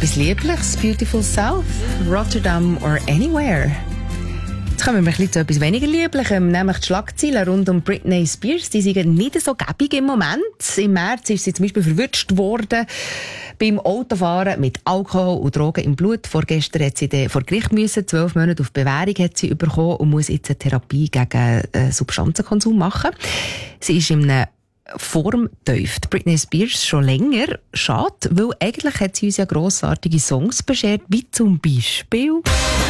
etwas Liebliches, Beautiful South, Rotterdam or Anywhere. Jetzt kommen wir ein bisschen zu etwas weniger Lieblichem, nämlich die Schlagzeilen rund um Britney Spears. Die sind nicht so gäbig im Moment. Im März ist sie zum Beispiel verwutscht worden beim Autofahren mit Alkohol und Drogen im Blut. Vorgestern hat sie vor Gericht müssen, 12 Monate auf Bewährung hat sie bekommen und muss jetzt eine Therapie gegen Substanzenkonsum machen. Sie ist in einem Formtief. Britney Spears schon länger. Schade, weil eigentlich hat sie uns ja grossartige Songs beschert, wie zum Beispiel